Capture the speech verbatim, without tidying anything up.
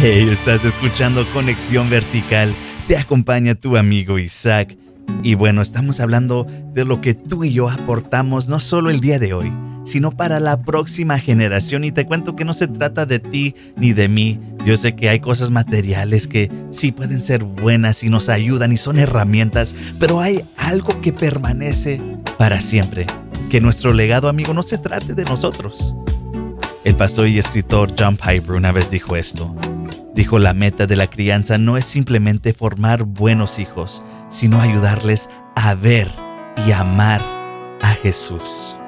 Hey, estás escuchando Conexión Vertical. Te acompaña tu amigo Isaac. Y bueno, estamos hablando de lo que tú y yo aportamos no solo el día de hoy, sino para la próxima generación. Y te cuento que no se trata de ti ni de mí. Yo sé que hay cosas materiales que sí pueden ser buenas y nos ayudan y son herramientas, pero hay algo que permanece para siempre. Que nuestro legado, amigo, no se trate de nosotros. El pastor y escritor John Piper una vez dijo esto. Dijo, la meta de la crianza no es simplemente formar buenos hijos, sino ayudarles a ver y amar a Jesús.